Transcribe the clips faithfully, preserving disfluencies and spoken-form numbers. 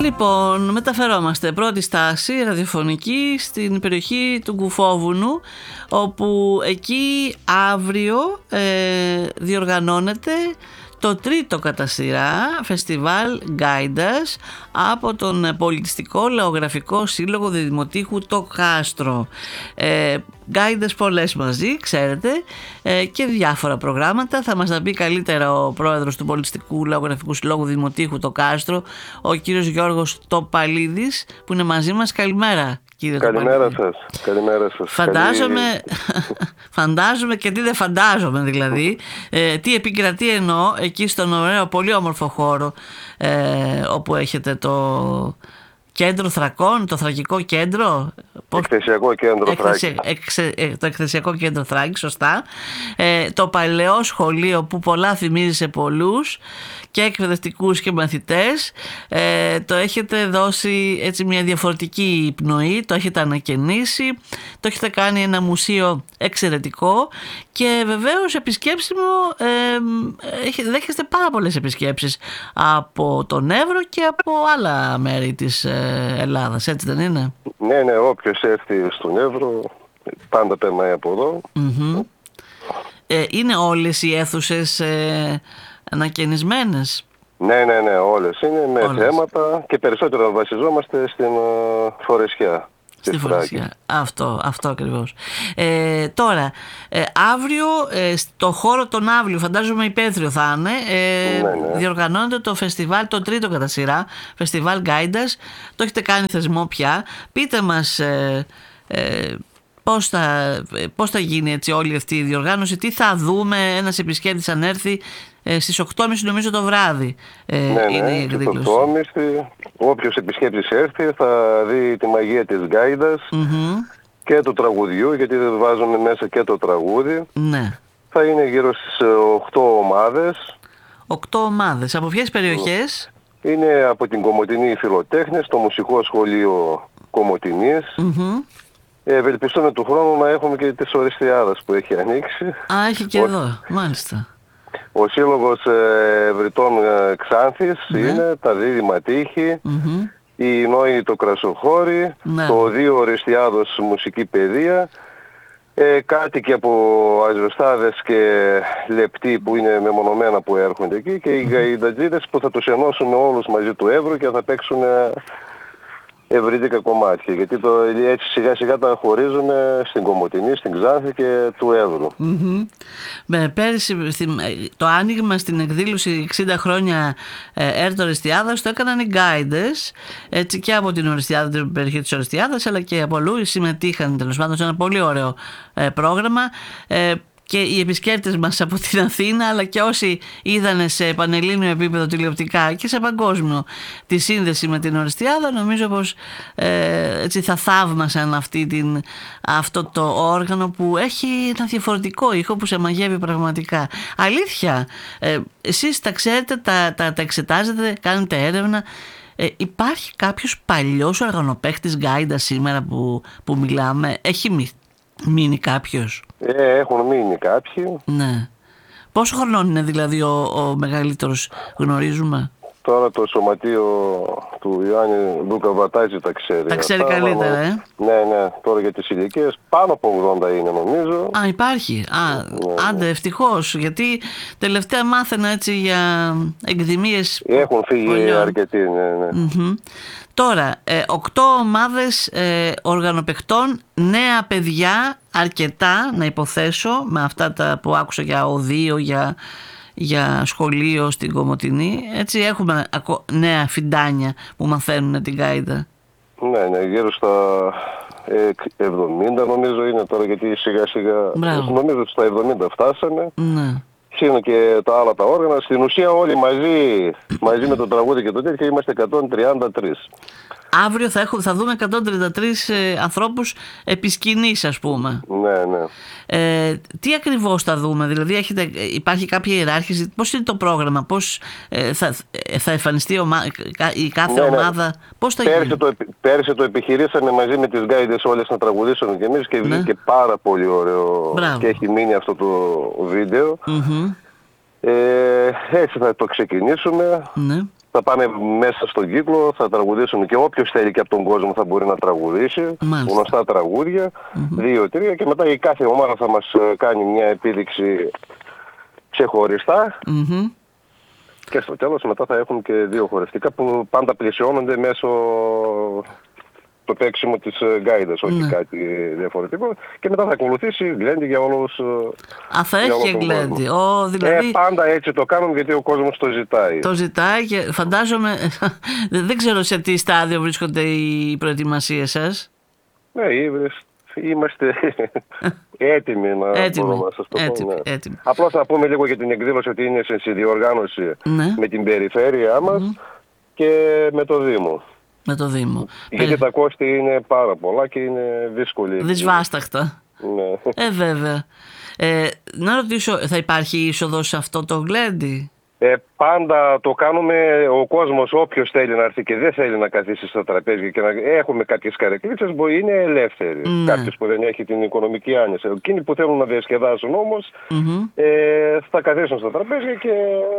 Λοιπόν, μεταφερόμαστε πρώτη στάση ραδιοφωνική στην περιοχή του Κουφόβουνου, όπου εκεί αύριο ε, διοργανώνεται το τρίτο κατά σειρά φεστιβάλ Γκάιντας από τον Πολιτιστικό Λαογραφικό Σύλλογο Δημοτήχου Το Κάστρο. Ε, Γκάιντας πολλές μαζί, ξέρετε, ε, και διάφορα προγράμματα. Θα μας τα πει καλύτερα ο πρόεδρος του Πολιτιστικού Λαογραφικού Συλλόγου Δημοτήχου Το Κάστρο, ο κύριος Γιώργος Τοπαλίδης, που είναι μαζί μας. Καλημέρα. Καλημέρα σας. Καλημέρα σας. Φαντάζομαι, Καλή... φαντάζομαι και τι δεν φαντάζομαι δηλαδή, ε, τι επικρατεί εννοώ εκεί στον ωραίο, πολύ όμορφο χώρο ε, όπου έχετε το κέντρο Θρακών, το Θρακικό Κέντρο. Εκθεσιακό Κέντρο Εκθεσια... Θράκη. Εξε... Το Εκθεσιακό Κέντρο Θράκη, σωστά. Ε, το παλαιό σχολείο που πολλά θυμίζει σε πολλούς και εκπαιδευτικούς και μαθητές. Ε, το έχετε δώσει έτσι μια διαφορετική πνοή, το έχετε ανακαινήσει, το έχετε κάνει ένα μουσείο εξαιρετικό και βεβαίως επισκέψιμο, ε, δέχεστε πάρα πολλές επισκέψεις από τον Εύρο και από άλλα μέρη της ε, Ελλάδας, έτσι δεν είναι? Ναι, ναι, όποιος έρθει στον Εύρο πάντα περνάει από εδώ. Mm-hmm. Ε, είναι όλες οι αίθουσες ε, ανακαινισμένες? Ναι, ναι, ναι, όλες είναι με όλες. Θέματα και περισσότερο βασιζόμαστε στην uh, Φορεσιά. Στη Φορεσιά. Αυτό, αυτό ακριβώς. Ε, τώρα, ε, αύριο, ε, στο χώρο των Αύλιου, φαντάζομαι υπαίθριο θα είναι, ε, ναι, ναι. διοργανώνεται το φεστιβάλ, το τρίτο κατά σειρά, φεστιβάλ Γκάιντας. Το έχετε κάνει θεσμό πια. Πείτε μας ε, ε, πώς θα, πώς θα γίνει έτσι όλη αυτή η διοργάνωση, τι θα δούμε, ένας επισκέπτης αν έρθει. Ε, στις οκτώ και μισή νομίζω το βράδυ ε, ναι, ναι, είναι η εκδήλωση. Στις οκτώ και μισή όποιος επισκέπτης έρθει θα δει τη μαγεία της Γκάιντας mm-hmm. και του τραγουδιού, γιατί βάζουμε μέσα και το τραγούδι. Ναι. Θα είναι γύρω στις οκτώ ομάδες. οκτώ ομάδες. Από ποιες περιοχές? Είναι από την Κομοτηνή Φιλοτέχνες, το Μουσικό Σχολείο Κομοτηνής. Mm-hmm. Ε, ευελπιστούμε του χρόνου να έχουμε και τις Οριστιάδες που έχει ανοίξει. Α, έχει και ο... εδώ, μάλιστα. Ο Σύλλογος ε, Ευρυτών ε, Ξάνθης mm-hmm. είναι, τα Δίδυμα Τείχη, mm-hmm. η Νόη το Κρασοχώρι, mm-hmm. το Δύο Οριστιάδος Μουσική Παιδεία, ε, κάτοικοι από Ασβεστάδες και Λεπτοί που είναι μεμονωμένα που έρχονται εκεί και οι γκαϊντατζίδες που θα τους ενώσουν όλους μαζί του Εύρου και θα παίξουν ευρύτικα κομμάτια, γιατί το, έτσι σιγά σιγά τα χωρίζουμε στην Κομοτηνή, στην Ξάνθη και του Εύρου. Mm-hmm. Με, πέρυσι το άνοιγμα στην εκδήλωση εξήντα χρόνια ε, Έρτο Οριστιάδας το έκαναν οι Γκάιντες, έτσι, και από την Οριστιάδα, την περιοχή της Οριστιάδας, αλλά και από αλλού συμμετείχαν τέλος πάντων σε ένα πολύ ωραίο ε, πρόγραμμα. Ε, και οι επισκέπτες μας από την Αθήνα, αλλά και όσοι είδανε σε πανελλήνιο επίπεδο τηλεοπτικά και σε παγκόσμιο τη σύνδεση με την Οριστιάδα, νομίζω πως ε, έτσι θα θαύμασαν αυτή την, αυτό το όργανο που έχει ένα διαφορετικό ήχο που σε μαγεύει πραγματικά. Αλήθεια, ε, εσείς τα ξέρετε, τα, τα, τα εξετάζετε, κάνετε έρευνα. Ε, υπάρχει κάποιος παλιός οργανοπαίχτης Γκάιντα σήμερα που, που μιλάμε? Έχει μυ, μείνει κάποιος? Ε, έχουν μείνει κάποιοι. Ναι. Πόσο χρονών είναι δηλαδή ο, ο μεγαλύτερος, γνωρίζουμε? Τώρα το σωματείο του Ιωάννη Λούκα Βατάζη τα ξέρει. Τα ξέρει αυτά, καλύτερα, ε. Ναι, ναι. Τώρα για τις ηλικίες πάνω από ογδόντα είναι νομίζω. Α, υπάρχει. Α, ναι, άντε, ευτυχώς. Γιατί τελευταία μάθαινα έτσι για εκδημίες. Έχουν φύγει πολιών. Αρκετοί, ναι, ναι. Mm-hmm. Τώρα, ε, οκτώ ομάδες ε, οργανοπαιχτών, νέα παιδιά, αρκετά να υποθέσω, με αυτά τα που άκουσα για οδείο, για, για σχολείο στην Κομοτηνή. Έτσι έχουμε νέα φιντάνια που μαθαίνουν την Γκάιντα. Ναι, ναι, γύρω στα εβδομήντα νομίζω είναι τώρα, γιατί σιγά σιγά νομίζω στα εβδομήντα φτάσανε. Ναι. Είναι και τα άλλα τα όργανα. Στην ουσία όλοι μαζί, μαζί με το τραγούδι και το τέτοιο είμαστε εκατόν τριάντα τρεις. Αύριο θα, έχουμε, θα δούμε εκατόν τριάντα τρεις ε, ανθρώπους επί σκηνής, ας πούμε. Ναι, ναι. Ε, τι ακριβώς θα δούμε, δηλαδή έχετε, υπάρχει κάποια ιεράρχηση, πώς είναι το πρόγραμμα, πώς ε, θα, θα εμφανιστεί ομα, η κάθε ναι, ναι. ομάδα, πώς θα πέρσι γίνει? Το, πέρσι το επιχειρήσαμε μαζί με τις Γκάιντες όλες να τραγουδήσουμε και εμείς και ναι. βγήκε πάρα πολύ ωραίο. Μπράβο. Και έχει μείνει αυτό το βίντεο. Mm-hmm. Ε, έτσι θα το ξεκινήσουμε. Ναι. θα πάμε μέσα στον κύκλο, θα τραγουδήσουμε και όποιος θέλει και από τον κόσμο θα μπορεί να τραγουδήσει. Μάλιστα. Γνωστά τραγούδια, mm-hmm. δύο-τρία και μετά η κάθε ομάδα θα μας κάνει μια επίδειξη ξεχωριστά. Mm-hmm. Και στο τέλος μετά θα έχουν και δύο χορευτικά που πάντα πλαισιώνονται μέσω το παίξιμο της γκάιντας, όχι ναι. κάτι διαφορετικό. Και μετά θα ακολουθήσει γλέντι για όλους. Α, θα έχει και γλέντι. Oh, δηλαδή... ε, πάντα έτσι το κάνουμε γιατί ο κόσμος το ζητάει. Το ζητάει και φαντάζομαι, δεν ξέρω σε τι στάδιο βρίσκονται οι προετοιμασίες σας. Ναι, είμαστε έτοιμοι να έτοιμοι, μπορούμε να σας το έτοιμοι, πω. Ναι. Έτοιμοι. Απλώς να πούμε λίγο για την εκδήλωση ότι είναι σε συνδιοργάνωση ναι. με την περιφέρειά μας mm. και με το Δήμο. Με το Δήμο. Γιατί ε... τα κόστη είναι πάρα πολλά και είναι δύσκολη. Δυσβάσταχτα. Ναι. Ε, βέβαια. Ε, να ρωτήσω, θα υπάρχει είσοδος σε αυτό το γλέντι? Ε, πάντα το κάνουμε, ο κόσμος όποιος θέλει να έρθει και δεν θέλει να καθίσει στα τραπέζια και να έχουμε κάποιες καρεκλίτσες, μπορεί είναι ελεύθεροι. Mm. Κάποιος που δεν έχει την οικονομική άνεση. Εκείνοι που θέλουν να διασκεδάσουν όμως mm-hmm. ε, θα καθίσουν στα τραπέζια και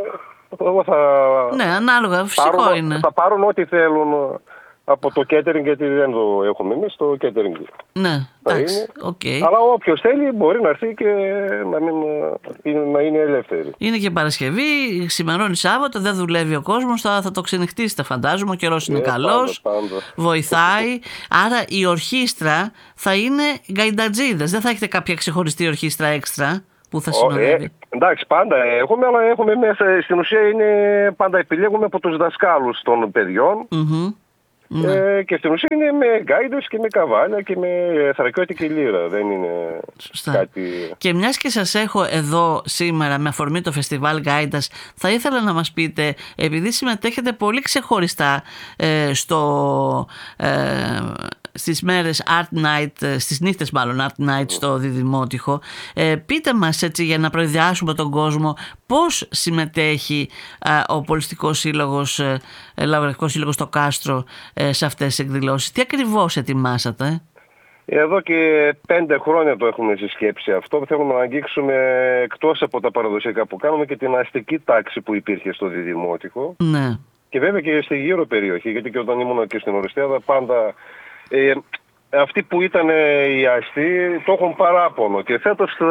θα, ναι, ανάλογα, φυσικό πάρουν, είναι. Θα πάρουν ό,τι θέλουν από το catering, γιατί δεν το έχουμε εμείς το catering. Ναι, εντάξει, okay. Αλλά όποιος θέλει μπορεί να έρθει και να, μην, να είναι ελεύθερη. Είναι και Παρασκευή, ξημερώνει Σάββατο, δεν δουλεύει ο κόσμος, θα, θα το ξενυχτήσετε φαντάζομαι, ο καιρός είναι yeah, καλός, πάντα, πάντα. Βοηθάει. Άρα η ορχήστρα θα είναι γκαϊντατζίδες, δεν θα έχετε κάποια ξεχωριστή ορχήστρα έξτρα που θα συνοδεύει? Ε, εντάξει, πάντα έχουμε, αλλά έχουμε μέσα, στην ουσία είναι, πάντα επιλέγουμε από τους δασκάλους των παιδιών. Mm-hmm. Ε, και στην ουσία είναι με γκάιντες και με καβάλια και με θρακιώτικη λύρα. Δεν είναι Σωστά. κάτι... Και μιας και σας έχω εδώ σήμερα με αφορμή το φεστιβάλ Γκάιντας, θα ήθελα να μας πείτε, επειδή συμμετέχετε πολύ ξεχωριστά ε, στο... Ε, στις μέρες Art Night, στις νύχτες μάλλον Art Night στο Διδημότυχο, ε, πείτε μας έτσι για να προειδιάσουμε τον κόσμο πώς συμμετέχει ε, ο Πολιστικός Σύλλογος, ε, Λαογραφικός Σύλλογος στο Κάστρο ε, σε αυτές τις εκδηλώσεις. Τι ακριβώς ετοιμάσατε? Εδώ και πέντε χρόνια το έχουμε συσκέψει αυτό. Θέλουμε να αγγίξουμε εκτός από τα παραδοσιακά που κάνουμε και την αστική τάξη που υπήρχε στο Διδημότυχο. Ναι. Και βέβαια και στη γύρω περιοχή, γιατί και όταν ήμουν και στην Ορεστιάδα πάντα... Ε, αυτοί που ήταν οι αστεί το έχουν παράπονο και φέτος ε,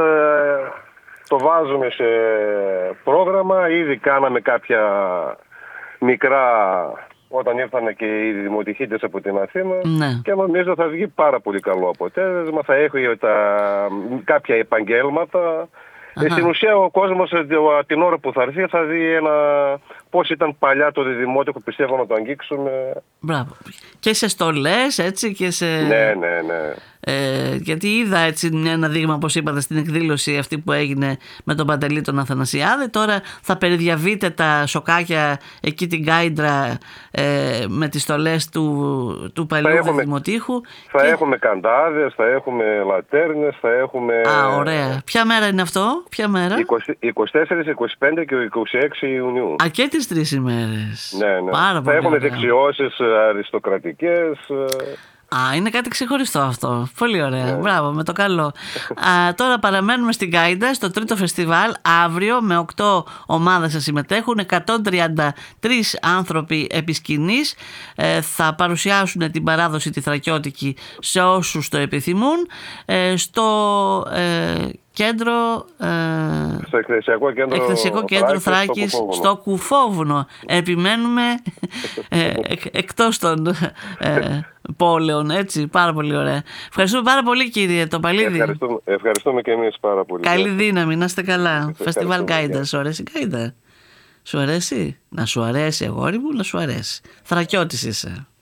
το βάζουμε σε πρόγραμμα. Ήδη κάναμε κάποια μικρά όταν ήρθαν και οι δημοτυχίτες από την Αθήνα ναι. και νομίζω θα βγει πάρα πολύ καλό αποτέλεσμα. Θα έχει τα, κάποια επαγγέλματα. Ε, στην ουσία ο κόσμος την ώρα που θα έρθει θα δει ένα, πώς ήταν παλιά το Διδημότυχο, πιστεύω να το αγγίξουμε. Μπράβο. Και σε στολές έτσι και σε... Ναι, ναι, ναι. Ε, γιατί είδα έτσι ένα δείγμα, όπως είπατε, στην εκδήλωση αυτή που έγινε με τον Παντελή τον Αθανασιάδη. Τώρα θα περιδιαβείτε τα σοκάκια εκεί την Γκάιντρα ε, με τις στολές του, του παλιού Δημοτήχου. Θα και... έχουμε καντάδες, θα έχουμε λατέρνες, θα έχουμε... Α, ωραία. Ποια μέρα είναι αυτό? Ποια μέρα? είκοσι τέσσερα, είκοσι πέντε και είκοσι έξι Ιουνίου. Α, και τις τρεις ημέρες. Ναι, ναι. Πάρα θα πολύ έχουμε ωραία. δεξιώσεις αριστοκρατικές. Α, είναι κάτι ξεχωριστό αυτό. Πολύ ωραία. Yeah. Μπράβο, με το καλό. Α, τώρα παραμένουμε στην Γκάιντα, στο τρίτο φεστιβάλ. Αύριο με οκτώ ομάδες θα συμμετέχουν, εκατόν τριάντα τρεις άνθρωποι επί σκηνής. Ε, θα παρουσιάσουν την παράδοση τη θρακιώτικη σε όσους το επιθυμούν. Ε, στο ε, κέντρο, ε, στο εκκλησιακό κέντρο, εκκλησιακό κέντρο Θράκης, στο, στο Κουφόβουνο. Επιμένουμε ε, εκ, εκτός των ε, πόλεων, έτσι, πάρα πολύ ωραία. Ευχαριστούμε πάρα πολύ κύριε Τοπαλίδη. Ευχαριστούμε, ευχαριστούμε και εμείς πάρα πολύ. Καλή δύναμη, να είστε καλά. Φεστιβάλ Γκάιντα, σου αρέσει η Γκάιντα? Σου αρέσει? Να σου αρέσει αγόρι μου, να σου αρέσει. Θρακιώτης είσαι.